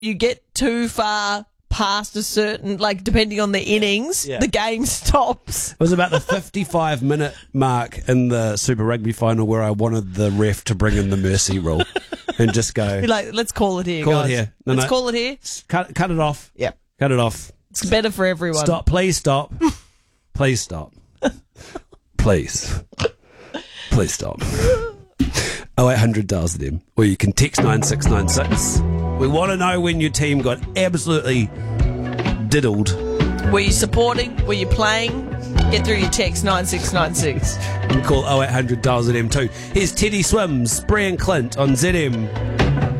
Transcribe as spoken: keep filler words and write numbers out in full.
you get too far past a certain, like, depending on the innings, Yeah. the game stops. It was about the fifty-five minute mark in the Super Rugby final where I wanted the ref to bring in the mercy rule and just go, Be like, let's call it here, Call it guys. here. No, let's no. call it here. cut, cut it off. Yep. Cut it off. It's better for everyone. Stop. Please stop. Please stop. Please. Please stop. oh eight hundred dials them. Or you can text nine six nine six. We want to know when your team got absolutely diddled. Were you supporting? Were you playing? Get through your text nine six nine six. You can call oh eight hundred dials them too. Here's Teddy Swims, Bree and Clint on Z M.